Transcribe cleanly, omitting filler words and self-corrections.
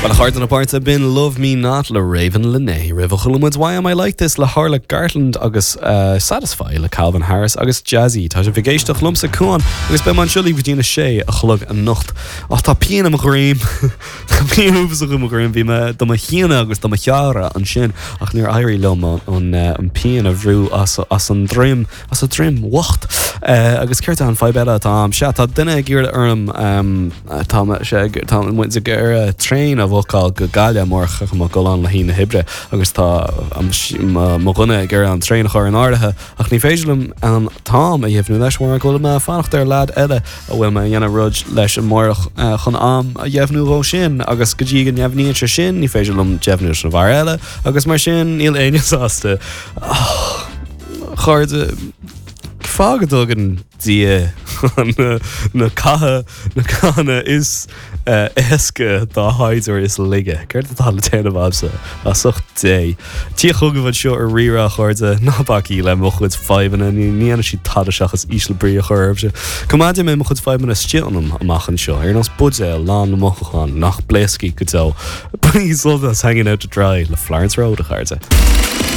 Well, a hard on a part have been Love Me Not le Raven Lene River Hulmwoods. Why am I like this? La Harla Gartland agus Satisfy le Calvin Harris agus Jazzy Tá sé vigéisteach lumsa cuan agus be man siúlí Virginia Shea a chlog a nocht ach tá pian am gréim tá pian úfas a gréim bhí me do ma chiana agus do ma cheara an sin ach níor airí lom an pian a bhrú as an drim wacht agus ceirta an fáibela tá se tá duine gíir orm tá muid a gur train a bhócáil go gaile mórcha go goán le hína hibre agus tá mo gunne gur an train chuir an áirithe ach ní féidirlumm an tám a dhéhnú leis mór go me fannacht ar lad eile a bhfuil me dhéana rud leis an mórach chun am a dhéhnú ó sin agus go dtí an neamhníonn se sin ní féidirlumm deimhnú na bhar eile agus mar sin níl aoineáasta chuirde fágadógan dia na caha is éasca dá haidir is lige. Gert a tal téna bhabsa a sucht dé. Tí chugah seo ar rira chuirde nábací le mo chud 5 na níana si tada seachas ísle brí a chuirbse. Comáide mé mo chud 5 na stíanam amachchan seo. Ar nás budé lán na mochán nach blesci go do. Please love us hanging out to dry le Florence Road a chuirde.